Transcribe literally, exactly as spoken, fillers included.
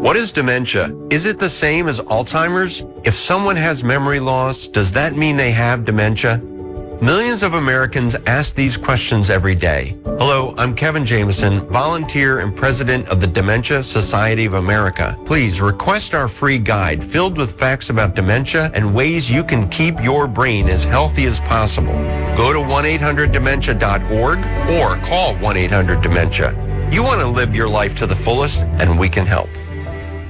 What is dementia? Is it the same as Alzheimer's? If someone has memory loss, does that mean they have dementia? Millions of Americans ask these questions every day. Hello, I'm Kevin Jameson, volunteer and president of the Dementia Society of America. Please request our free guide filled with facts about dementia and ways you can keep your brain as healthy as possible. Go to one eight hundred dementia dot org or call one eight hundred dementia. You want to live your life to the fullest, and we can help.